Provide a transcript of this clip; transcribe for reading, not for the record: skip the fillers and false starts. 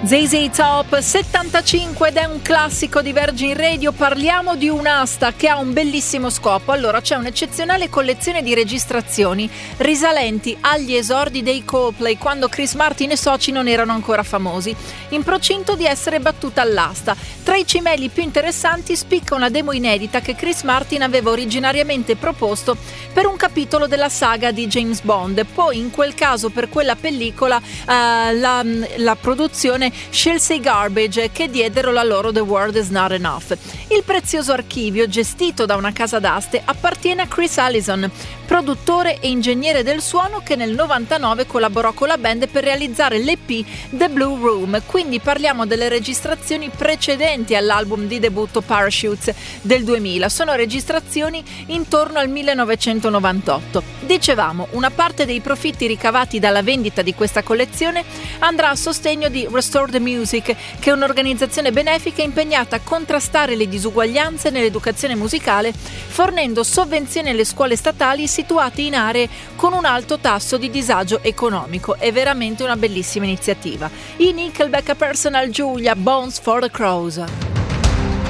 ZZ Top 75 ed è un classico di Virgin Radio. Parliamo di un'asta che ha un bellissimo scopo. Allora, c'è un'eccezionale collezione di registrazioni risalenti agli esordi dei Coldplay, quando Chris Martin e soci non erano ancora famosi, in procinto di essere battuta all'asta. Tra i cimeli più interessanti spicca una demo inedita che Chris Martin aveva originariamente proposto per un capitolo della saga di James Bond. Poi in quel caso, per quella pellicola, la produzione scelse i Garbage, che diedero la loro The World Is Not Enough. Il prezioso archivio, gestito da una casa d'aste, appartiene a Chris Allison, produttore e ingegnere del suono, che nel 99 collaborò con la band per realizzare l'EP The Blue Room. Quindi parliamo delle registrazioni precedenti all'album di debutto Parachutes del 2000. Sono registrazioni intorno al 1998. Dicevamo, una parte dei profitti ricavati dalla vendita di questa collezione andrà a sostegno di Restore the Music, che è un'organizzazione benefica impegnata a contrastare le disuguaglianze nell'educazione musicale, fornendo sovvenzioni alle scuole statali situate in aree con un alto tasso di disagio economico. È veramente una bellissima iniziativa. I Nickelback, a Personal Julia, Bones for the Crows.